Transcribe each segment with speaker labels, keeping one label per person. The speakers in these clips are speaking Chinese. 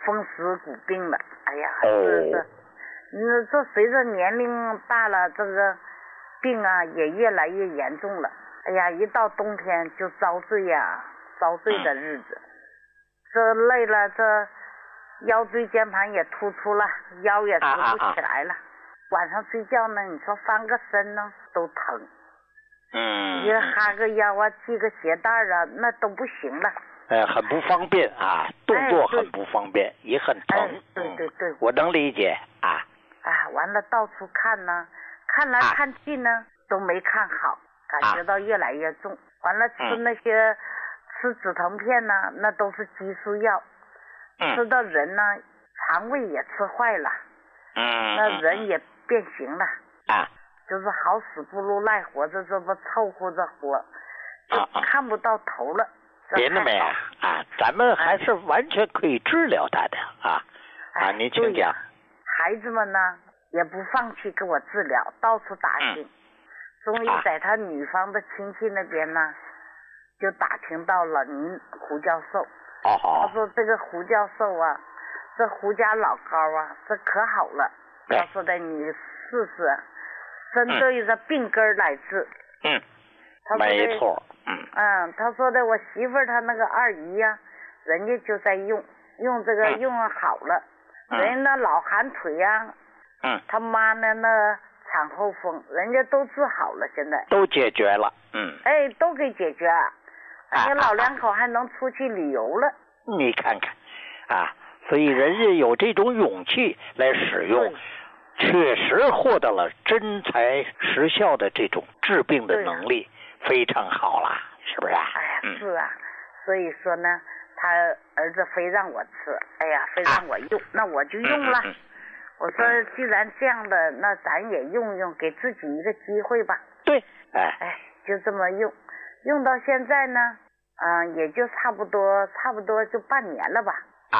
Speaker 1: 风湿骨病了。哎呀，这随着年龄大了，这个病啊也越来越严重了。哎呀，一到冬天就遭罪呀，遭罪的日子。这累了，这腰椎间盘也突出了，腰也直不起来了。晚上睡觉呢，你说翻个身呢都疼。你哈个腰啊，系个鞋带啊，那都不行了。
Speaker 2: 很不方便啊，动作很不方便，也很疼。
Speaker 1: 对，
Speaker 2: 我能理解啊。
Speaker 1: 完了到处看呢，看来看去呢都没看好，感觉到越来越重。完了吃那些吃止疼片呢，那都是激素药，吃的人呢肠胃也吃坏了，那人也变形了。就是好死不如赖活着，这不凑合着活，就看不到头了。
Speaker 2: 别那么呀咱们还是完全可以治疗他的您请讲。
Speaker 1: 孩子们呢也不放弃给我治疗，到处打听。终于在他女方的亲戚那边呢，就打听到了您胡教授。他说这个胡教授啊，这胡家老高啊，这可好了。他说的你试试，针对着病根来治。
Speaker 2: 没错。
Speaker 1: 他说的我媳妇儿她那个二姨呀，人家就在用这个用好了。人家那老寒腿呀，他妈呢那产后风，人家都治好了，现在
Speaker 2: 都解决了。
Speaker 1: 都给解决了。人家老两口还能出去旅游了。
Speaker 2: 你看看所以人家有这种勇气来使用，确实获得了真材实效的这种治病的能力，非常好啦，是不是？
Speaker 1: 是啊，所以说呢，他儿子非让我吃，非让我用，那我就用了。我说既然这样的，那咱也用，给自己一个机会吧。
Speaker 2: 对，
Speaker 1: 就这么用到现在呢，也就差不多就半年了吧。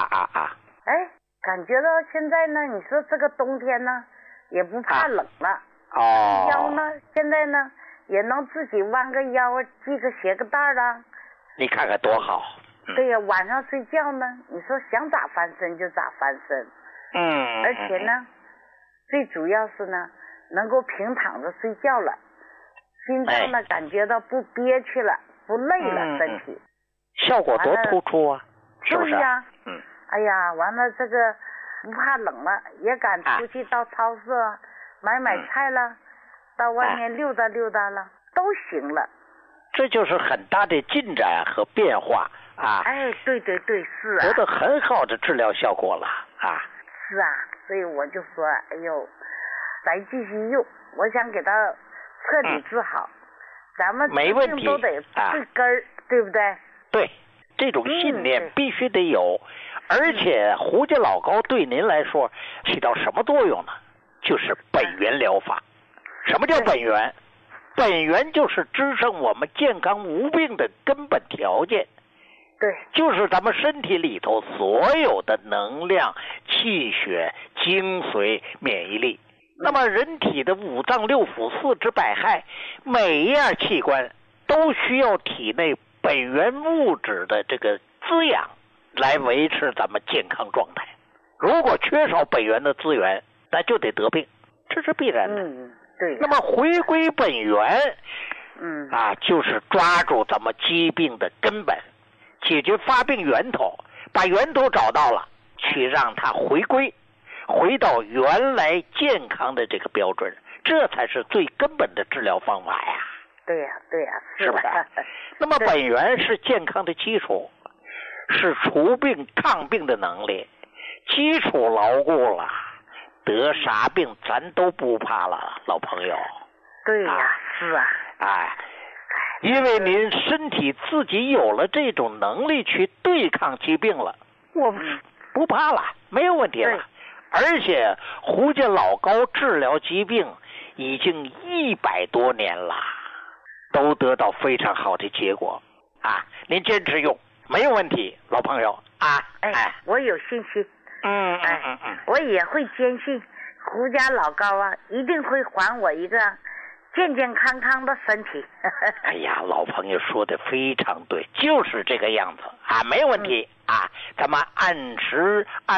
Speaker 1: 感觉到现在呢，你说这个冬天呢，也不怕冷了。腰呢，现在呢也能自己弯个腰，系个鞋个带了。
Speaker 2: 你看看多好。
Speaker 1: 对呀，晚上睡觉呢，你说想咋翻身就咋翻身。而且呢，最主要是呢，能够平躺着睡觉了，心脏呢感觉到不憋屈了，不累了，身体
Speaker 2: 效果多突出啊，是不是？
Speaker 1: 对呀。完了这个不怕冷了，也敢出去到超市买菜了，到外面溜达溜达了，都行了。
Speaker 2: 这就是很大的进展和变化
Speaker 1: 对，是
Speaker 2: 得到很好的治疗效果了
Speaker 1: 是所以我就说，咱继续用，我想给他彻底治好。咱们
Speaker 2: 没问题，
Speaker 1: 都得治根儿，对不对？
Speaker 2: 对，这种信念必须得有。而且胡家老高对您来说起到什么作用呢？就是本源疗法。什么叫本源？本源就是支撑我们健康无病的根本条件。
Speaker 1: 对，
Speaker 2: 就是咱们身体里头所有的能量、气血、精髓、免疫力。那么人体的五脏六腑、四肢百骸，每一样器官都需要体内本源物质的这个滋养来维持咱们健康状态。如果缺少本源的资源，那就得得病，这是必然的。
Speaker 1: 对。
Speaker 2: 那么回归本源，就是抓住咱们疾病的根本，解决发病源头，把源头找到了，去让它回到原来健康的这个标准，这才是最根本的治疗方法呀。
Speaker 1: 对呀，
Speaker 2: 是不是？那么本源是健康的基础，是除病抗病的能力，基础牢固了，得啥病咱都不怕了，老朋友。
Speaker 1: 对呀，是
Speaker 2: 因为您身体自己有了这种能力去对抗疾病了，我不怕了，没有问题了。而且胡家老高治疗疾病已经100多年了，都得到非常好的结果您坚持用没有问题，老朋友
Speaker 1: 我有信心。我也会坚信胡家老高一定会还我一个健健康康的身体。
Speaker 2: 哎呀，老朋友说的非常对，就是这个样子没问题咱们按时